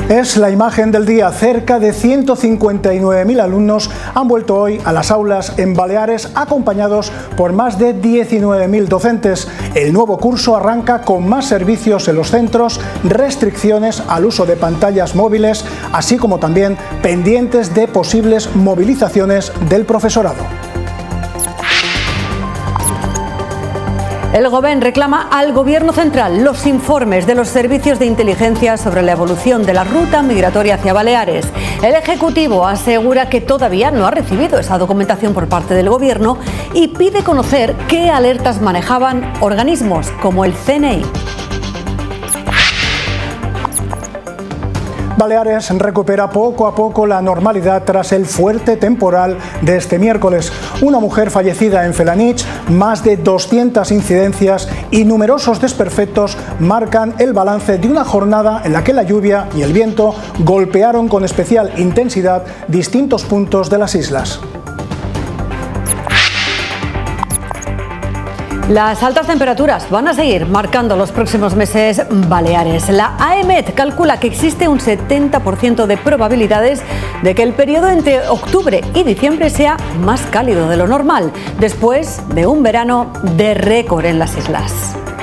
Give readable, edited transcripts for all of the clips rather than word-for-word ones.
Es la imagen del día. Cerca de 159.000 alumnos han vuelto hoy a las aulas en Baleares, acompañados por más de 19.000 docentes. El nuevo curso arranca con más servicios en los centros, restricciones al uso de pantallas móviles, así como también pendientes de posibles movilizaciones del profesorado. El Govern reclama al Gobierno central los informes de los servicios de inteligencia sobre la evolución de la ruta migratoria hacia Baleares. El Ejecutivo asegura que todavía no ha recibido esa documentación por parte del Gobierno y pide conocer qué alertas manejaban organismos como el CNI. Baleares recupera poco a poco la normalidad tras el fuerte temporal de este miércoles. Una mujer fallecida en Felanitx, más de 200 incidencias y numerosos desperfectos marcan el balance de una jornada en la que la lluvia y el viento golpearon con especial intensidad distintos puntos de las islas. Las altas temperaturas van a seguir marcando los próximos meses Baleares. La AEMET calcula que existe un 70% de probabilidades de que el periodo entre octubre y diciembre sea más cálido de lo normal, después de un verano de récord en las islas.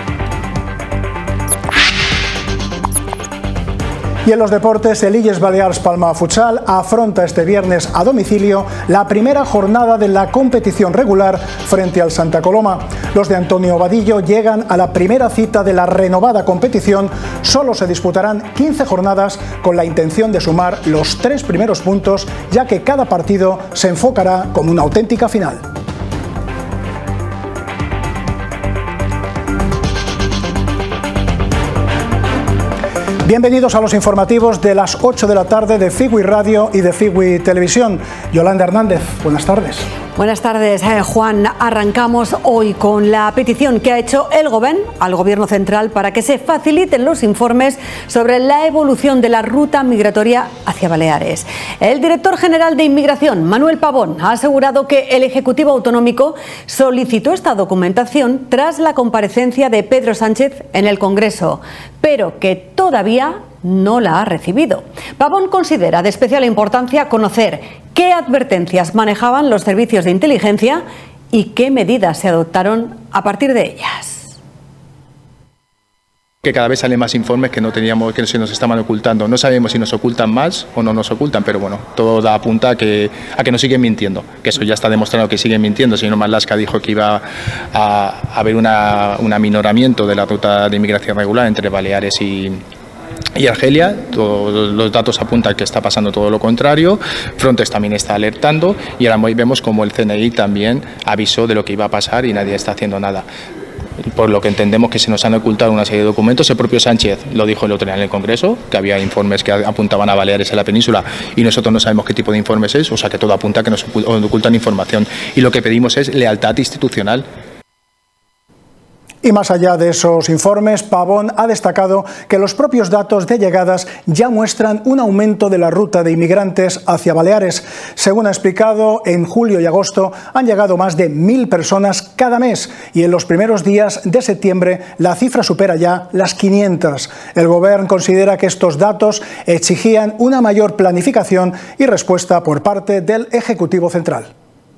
Y en los deportes, el Illes Balears Palma Futsal afronta este viernes a domicilio la primera jornada de la competición regular frente al Santa Coloma. Los de Antonio Vadillo llegan a la primera cita de la renovada competición. Solo se disputarán 15 jornadas con la intención de sumar los 3 primeros puntos, ya que cada partido se enfocará como una auténtica final. Bienvenidos a los informativos de las 8 de la tarde de Figui Radio y de Figui Televisión. Yolanda Hernández, buenas tardes. Buenas tardes, Juan. Arrancamos hoy con la petición que ha hecho el Govern al Gobierno central para que se faciliten los informes sobre la evolución de la ruta migratoria hacia Baleares. El director general de Inmigración, Manuel Pavón, ha asegurado que el Ejecutivo Autonómico solicitó esta documentación tras la comparecencia de Pedro Sánchez en el Congreso, pero que todavía no la ha recibido. Pavón considera de especial importancia conocer qué advertencias manejaban los servicios de inteligencia y qué medidas se adoptaron a partir de ellas. Que cada vez salen más informes que no teníamos, que se nos estaban ocultando. No sabemos si nos ocultan más o no nos ocultan, pero bueno, todo da apunta a que nos siguen mintiendo, que eso ya está demostrado que siguen mintiendo. El señor Marlaska dijo que iba a haber un aminoramiento de la ruta de inmigración regular entre Baleares y Argelia. Todos los datos apuntan que está pasando todo lo contrario. Frontex también está alertando y ahora vemos como el CNI también avisó de lo que iba a pasar y nadie está haciendo nada. Por lo que entendemos que se nos han ocultado una serie de documentos. El propio Sánchez lo dijo el otro día en el Congreso, que había informes que apuntaban a Baleares en la península y nosotros no sabemos qué tipo de informes es, o sea que todo apunta a que nos ocultan información. Y lo que pedimos es lealtad institucional. Y más allá de esos informes, Pavón ha destacado que los propios datos de llegadas ya muestran un aumento de la ruta de inmigrantes hacia Baleares. Según ha explicado, en julio y agosto han llegado más de 1.000 personas cada mes y en los primeros días de septiembre la cifra supera ya las 500. El Govern considera que estos datos exigían una mayor planificación y respuesta por parte del Ejecutivo Central.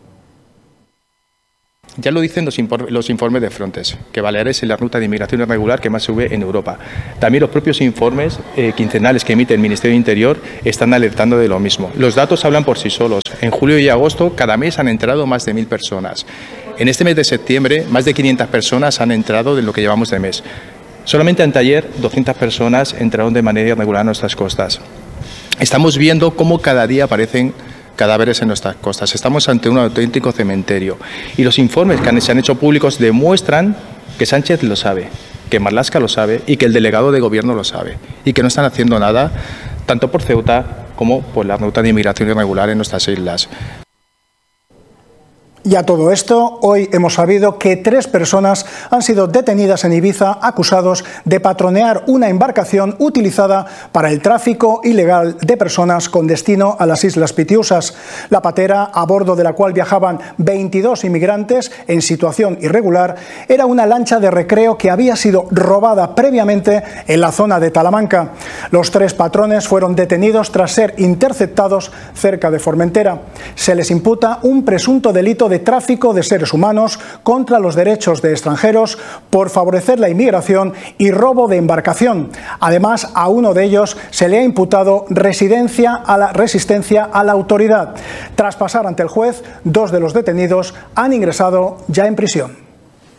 Ya lo dicen los informes de Frontex, que Baleares es la ruta de inmigración irregular que más sube en Europa. También los propios informes quincenales que emite el Ministerio de Interior están alertando de lo mismo. Los datos hablan por sí solos. En julio y agosto cada mes han entrado más de 1.000 personas. En este mes de septiembre más de 500 personas han entrado de lo que llevamos de mes. Solamente anteayer 200 personas entraron de manera irregular a nuestras costas. Estamos viendo cómo cada día aparecen cadáveres en nuestras costas. Estamos ante un auténtico cementerio. Y los informes que se han hecho públicos demuestran que Sánchez lo sabe, que Marlaska lo sabe y que el delegado de gobierno lo sabe. Y que no están haciendo nada, tanto por Ceuta como por la ruta de inmigración irregular en nuestras islas. Y a todo esto, hoy hemos sabido que 3 personas han sido detenidas en Ibiza acusados de patronear una embarcación utilizada para el tráfico ilegal de personas con destino a las Islas Pitiusas. La patera, a bordo de la cual viajaban 22 inmigrantes en situación irregular, era una lancha de recreo que había sido robada previamente en la zona de Talamanca. Los 3 patrones fueron detenidos tras ser interceptados cerca de Formentera. Se les imputa un presunto delito de tráfico de seres humanos contra los derechos de extranjeros por favorecer la inmigración y robo de embarcación. Además, a uno de ellos se le ha imputado resistencia a la autoridad. Tras pasar ante el juez, 2 de los detenidos han ingresado ya en prisión.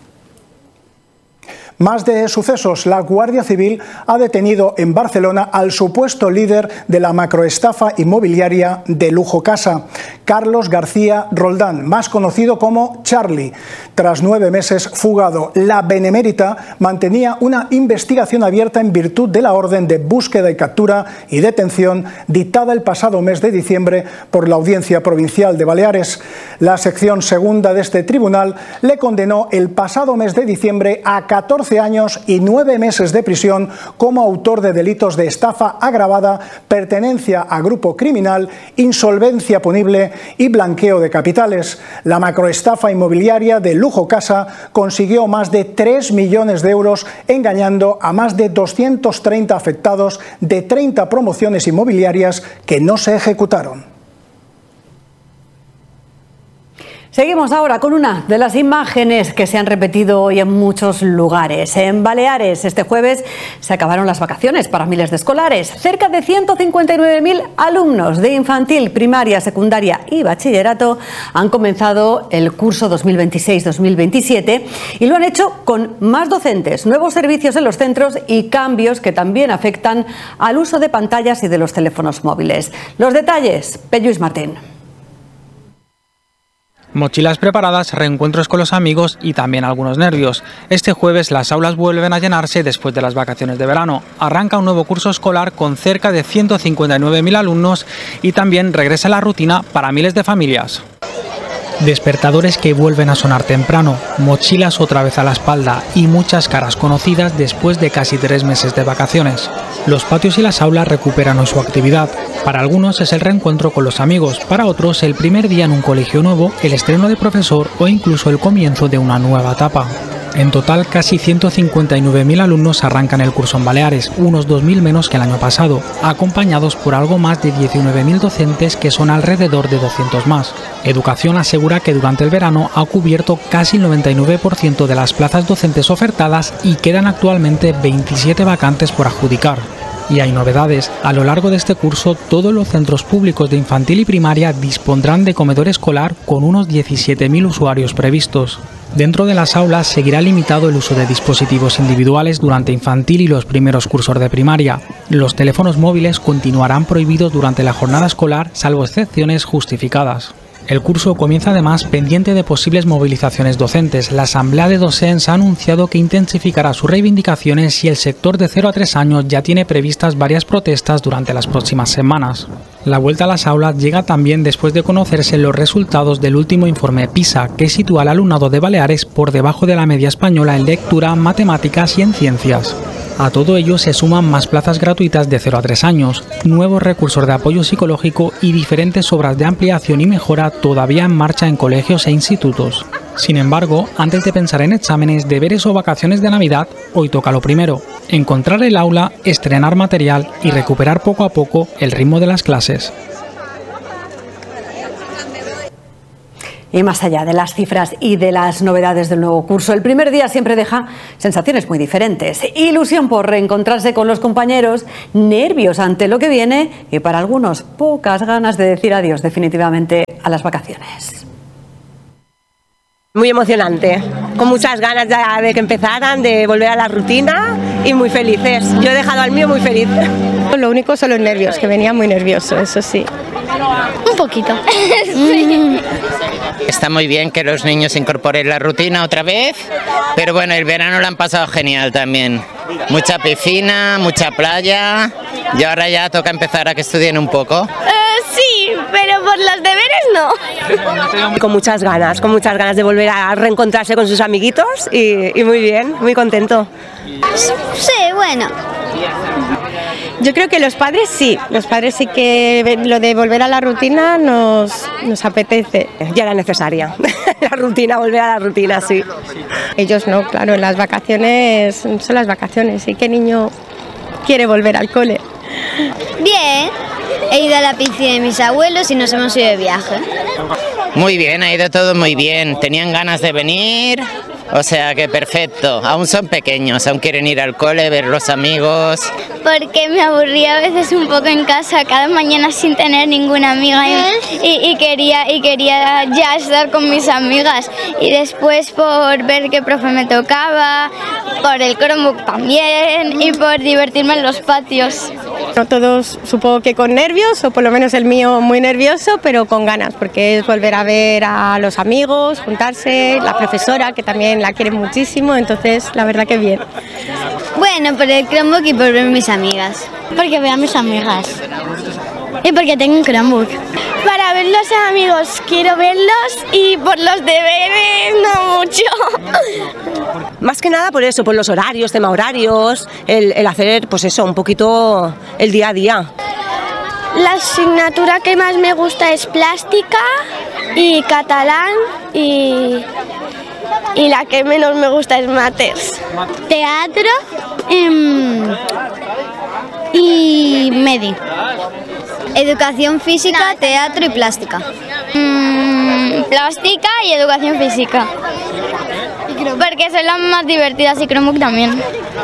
Más de sucesos. La Guardia Civil ha detenido en Barcelona al supuesto líder de la macroestafa inmobiliaria de Lujo Casa, Carlos García Roldán, más conocido como Charlie. Tras 9 meses fugado, la Benemérita mantenía una investigación abierta en virtud de la orden de búsqueda y captura y detención dictada el pasado mes de diciembre por la Audiencia Provincial de Baleares. La sección segunda de este tribunal le condenó el pasado mes de diciembre a 14 años y 9 meses de prisión como autor de delitos de estafa agravada, pertenencia a grupo criminal, insolvencia punible y blanqueo de capitales. La macroestafa inmobiliaria de Lujo Casa consiguió más de 3 millones de euros engañando a más de 230 afectados de 30 promociones inmobiliarias que no se ejecutaron. Seguimos ahora con una de las imágenes que se han repetido hoy en muchos lugares. En Baleares, este jueves, se acabaron las vacaciones para miles de escolares. Cerca de 159.000 alumnos de infantil, primaria, secundaria y bachillerato han comenzado el curso 2026-2027 y lo han hecho con más docentes, nuevos servicios en los centros y cambios que también afectan al uso de pantallas y de los teléfonos móviles. Los detalles, Pelluís Martín. Mochilas preparadas, reencuentros con los amigos y también algunos nervios. Este jueves las aulas vuelven a llenarse después de las vacaciones de verano. Arranca un nuevo curso escolar con cerca de 159.000 alumnos y también regresa la rutina para miles de familias. Despertadores que vuelven a sonar temprano, mochilas otra vez a la espalda y muchas caras conocidas después de casi 3 meses de vacaciones. Los patios y las aulas recuperan hoy su actividad. Para algunos es el reencuentro con los amigos, para otros el primer día en un colegio nuevo, el estreno de profesor o incluso el comienzo de una nueva etapa. En total, casi 159.000 alumnos arrancan el curso en Baleares, unos 2.000 menos que el año pasado, acompañados por algo más de 19.000 docentes que son alrededor de 200 más. Educación asegura que durante el verano ha cubierto casi el 99% de las plazas docentes ofertadas y quedan actualmente 27 vacantes por adjudicar. Y hay novedades. A lo largo de este curso, todos los centros públicos de infantil y primaria dispondrán de comedor escolar con unos 17.000 usuarios previstos. Dentro de las aulas seguirá limitado el uso de dispositivos individuales durante infantil y los primeros cursos de primaria. Los teléfonos móviles continuarán prohibidos durante la jornada escolar, salvo excepciones justificadas. El curso comienza además pendiente de posibles movilizaciones docentes. La Asamblea de Docents ha anunciado que intensificará sus reivindicaciones y el sector de 0 a 3 años ya tiene previstas varias protestas durante las próximas semanas. La vuelta a las aulas llega también después de conocerse los resultados del último informe PISA, que sitúa al alumnado de Baleares por debajo de la media española en lectura, matemáticas y en ciencias. A todo ello se suman más plazas gratuitas de 0 a 3 años, nuevos recursos de apoyo psicológico y diferentes obras de ampliación y mejora todavía en marcha en colegios e institutos. Sin embargo, antes de pensar en exámenes, deberes o vacaciones de Navidad, hoy toca lo primero: encontrar el aula, estrenar material y recuperar poco a poco el ritmo de las clases. Y más allá de las cifras y de las novedades del nuevo curso, el primer día siempre deja sensaciones muy diferentes. Ilusión por reencontrarse con los compañeros, nervios ante lo que viene y para algunos pocas ganas de decir adiós definitivamente a las vacaciones. Muy emocionante, con muchas ganas de que empezaran, de volver a la rutina y muy felices. Yo he dejado al mío muy feliz. Lo único son los nervios, que venía muy nervioso, eso sí. Un poquito. Sí. Está muy bien que los niños incorporen la rutina otra vez, pero bueno, el verano lo han pasado genial también. Mucha piscina, mucha playa y ahora ya toca empezar a que estudien un poco. Sí, pero pero por los deberes no. Con muchas ganas de volver a reencontrarse con sus amiguitos y muy bien, muy contento. Sí, bueno. Yo creo que los padres sí que lo de volver a la rutina nos apetece. Ya era necesaria la rutina, volver a la rutina, sí. Ellos no, claro, en las vacaciones son las vacaciones. ¿Y qué niño quiere volver al cole? Bien, he ido a la piscina de mis abuelos y nos hemos ido de viaje. Muy bien, ha ido todo muy bien. Tenían ganas de venir, o sea que perfecto. Aún son pequeños, aún quieren ir al cole, ver los amigos. Porque me aburría a veces un poco en casa, cada mañana sin tener ninguna amiga y quería ya estar con mis amigas. Y después por ver qué profe me tocaba, por el Chromebook también y por divertirme en los patios. No todos, supongo que con nervios, o por lo menos el mío muy nervioso, pero con ganas, porque es volver a ver a los amigos, juntarse, la profesora, que también la quiere muchísimo, entonces la verdad que bien. Bueno, por el Chromebook y por ver mis amigas. Porque veo a mis amigas. Y porque tengo un Chromebook. Para ver los amigos, quiero verlos y por los deberes no mucho. Más que nada por eso, por los horarios, tema horarios, el hacer pues eso, un poquito el día a día. La asignatura que más me gusta es plástica y catalán y la que menos me gusta es mates. Teatro y medi. Educación física, teatro y plástica. Plástica y educación física. Porque son las más divertidas y Chromebook también.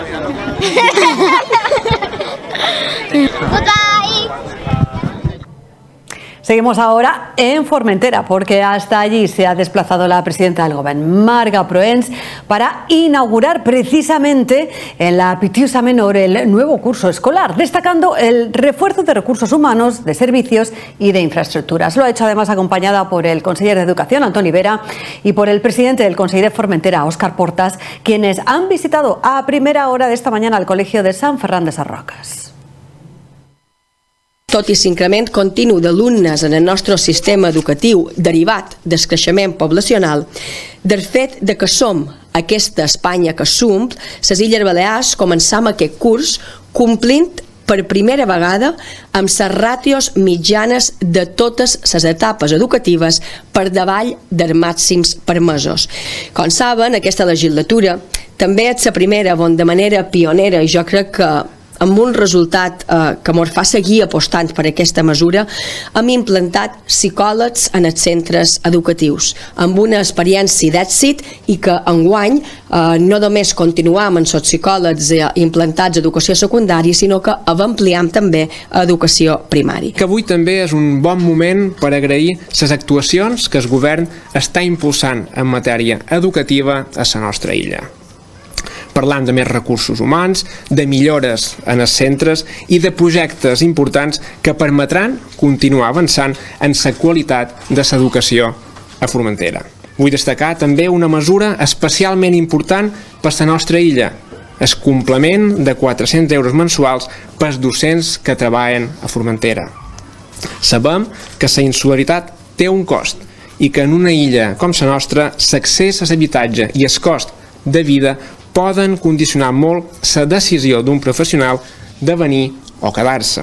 Seguimos ahora en Formentera, porque hasta allí se ha desplazado la presidenta del Gobierno, Marga Proens, para inaugurar precisamente en la Pitiusa Menor el nuevo curso escolar, destacando el refuerzo de recursos humanos, de servicios y de infraestructuras. Lo ha hecho además acompañada por el conseller de Educación, Antoni Vera, y por el presidente del Consell de Formentera, Òscar Portas, quienes han visitado a primera hora de esta mañana el Colegio de Sant Ferran de Sarroques. Tot i l'increment continu d'alumnes en el nostre sistema educatiu derivat del creixement poblacional, del fet de que som aquesta Espanya que som, les Illes Balears començam aquest curs complint per primera vegada amb les ràtios mitjanes de totes les etapes educatives per davall dels màxims permesos. Com saben, aquesta legislatura també és la primera on de manera pionera, i jo crec que amb un resultat que ens fa seguir apostant per aquesta mesura, hem implantat psicòlegs en els centres educatius, amb una experiència d'èxit i que enguany no només continuam amb els psicòlegs implantats a educació secundària, sinó que ampliem també a educació primària. Que avui també és un bon moment per agrair les actuacions que el govern està impulsant en matèria educativa a la nostra illa. Parlant de més recursos humans, de millores en els centres i de projectes importants que permetran continuar avançant en la qualitat de l'educació a Formentera. Vull destacar també una mesura especialment important per a la nostra illa, el complement de 400 euros mensuals pels docents que treballen a Formentera. Sabem que la insularitat té un cost i que en una illa com la nostra l'accés a l'habitatge i el cost de vida poden condicionar molt la decisió d'un profesional de venir o quedar-se.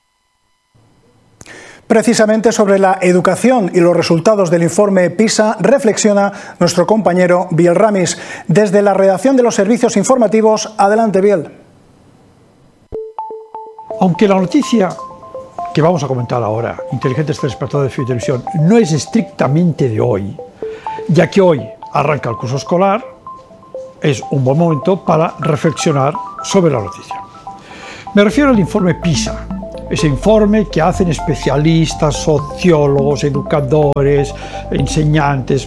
Precisamente sobre la educación y los resultados del informe PISA reflexiona nuestro compañero Biel Ramis. Desde la redacción de los servicios informativos, adelante Biel. Aunque la noticia que vamos a comentar ahora, inteligentes telespectadores de televisión, no es estrictamente de hoy, ya que hoy arranca el curso escolar, es un buen momento para reflexionar sobre la noticia. Me refiero al informe PISA, ese informe que hacen especialistas, sociólogos, educadores, enseñantes,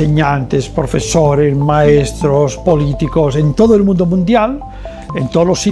profesores, maestros, políticos en todo el mundo mundial, en todos los